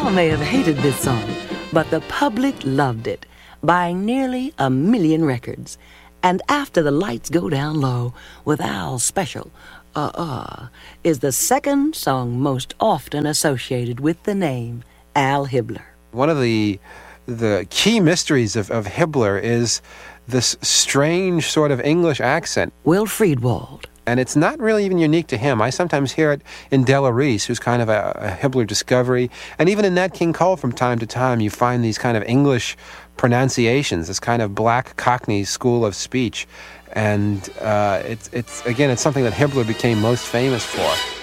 Some may have hated this song, but the public loved it, buying nearly 1 million records. And After the Lights Go Down Low with Al's special is the second song most often associated with the name Al Hibbler. One of the key mysteries of Hibbler is this strange sort of English accent. Will Friedwald. And it's not really even unique to him. I sometimes hear it in Della Reese, who's kind of a Hibbler discovery. And even in Nat King Cole, from time to time, you find these kind of English pronunciations, this kind of black Cockney school of speech. And it's something that Hibbler became most famous for.